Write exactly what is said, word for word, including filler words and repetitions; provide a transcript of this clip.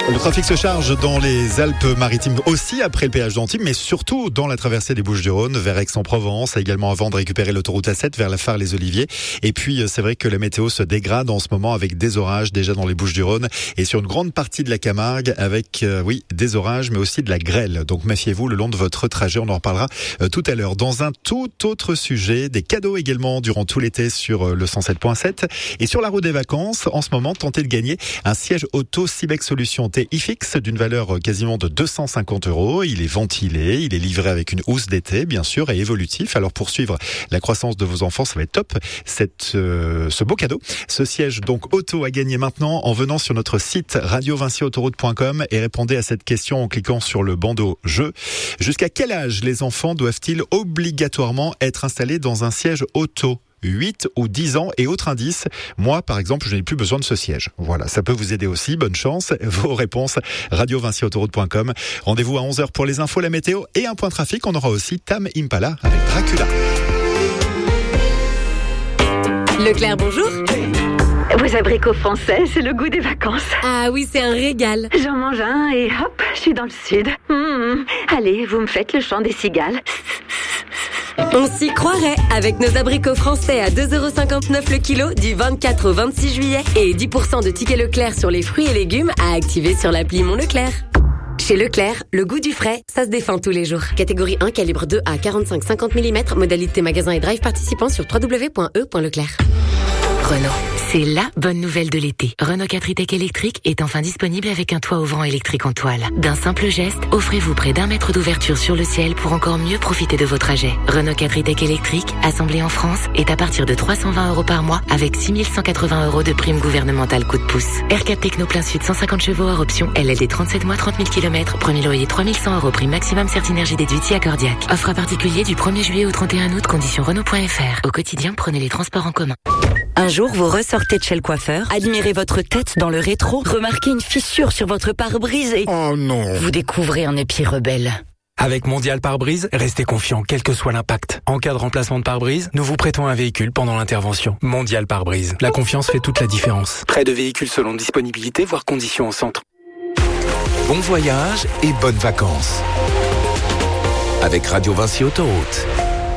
Le trafic se charge dans les Alpes-Maritimes aussi après le péage d'Antibes, mais surtout dans la traversée des Bouches-du-Rhône vers Aix-en-Provence, également avant de récupérer l'autoroute A sept vers la Phare-les-Oliviers. Et puis c'est vrai que la météo se dégrade en ce moment avec des orages déjà dans les Bouches-du-Rhône et sur une grande partie de la Camargue avec euh, oui des orages mais aussi de la grêle. Donc méfiez-vous le long de votre trajet, on en reparlera euh, tout à l'heure. Dans un tout autre sujet, des cadeaux également durant tout l'été sur euh, le cent sept point sept et sur la route des vacances. En ce moment, tentez de gagner un siège auto Cibec Solutions iFix d'une valeur quasiment de deux cent cinquante euros. Il est ventilé, il est livré avec une housse d'été, bien sûr, et évolutif. Alors pour suivre la croissance de vos enfants, ça va être top. Cette, euh, ce beau cadeau, ce siège donc auto à gagner maintenant en venant sur notre site radio vinci autoroute point com et répondez à cette question en cliquant sur le bandeau jeu. Jusqu'à quel âge les enfants doivent-ils obligatoirement être installés dans un siège auto ? huit ou dix ans et autre indice. Moi, par exemple, je n'ai plus besoin de ce siège. Voilà, ça peut vous aider aussi. Bonne chance. Vos réponses, radio vinci autoroute point com. Rendez-vous à onze heures pour les infos, la météo et un point trafic. On aura aussi Tam Impala avec Dracula. Leclerc, bonjour. Vos abricots français, c'est le goût des vacances. Ah oui, c'est un régal. J'en mange un et hop, je suis dans le sud. Mmh. Allez, vous me faites le chant des cigales. On s'y croirait avec nos abricots français à deux euros cinquante-neuf le kilo du vingt-quatre au vingt-six juillet et dix pour cent de tickets Leclerc sur les fruits et légumes à activer sur l'appli Mon Leclerc. Chez Leclerc, le goût du frais, ça se défend tous les jours. Catégorie un, calibre deux à quarante-cinq à cinquante millimètres, modalité magasin et drive participant sur w w w point e point leclerc. Renault, c'est la bonne nouvelle de l'été. Renault quatre e-Tech électrique est enfin disponible avec un toit ouvrant électrique en toile. D'un simple geste, offrez-vous près d'un mètre d'ouverture sur le ciel pour encore mieux profiter de vos trajets. Renault quatre e-Tech électrique, assemblé en France, est à partir de trois cent vingt euros par mois avec six mille cent quatre-vingts euros de prime gouvernementale coup de pouce. R quatre Techno plein sud cent cinquante chevaux hors option, L L D trente-sept mois trente mille kilomètres, premier loyer trois mille cent euros, prime maximum Certinergie déduite si accordiaque. Offre à particulier du premier juillet au trente et un août, conditions Renault point F R. Au quotidien, prenez les transports en commun. Un jour, vous ressortez de chez le coiffeur, admirez votre tête dans le rétro, remarquez une fissure sur votre pare-brise et... Oh non! Vous découvrez un épi rebelle. Avec Mondial Pare-Brise, restez confiant quel que soit l'impact. En cas de remplacement de pare-brise, nous vous prêtons un véhicule pendant l'intervention. Mondial Pare-Brise. La confiance fait toute la différence. Prêt de véhicules selon disponibilité, voire conditions au centre. Bon voyage et bonnes vacances. Avec Radio Vinci Autoroute.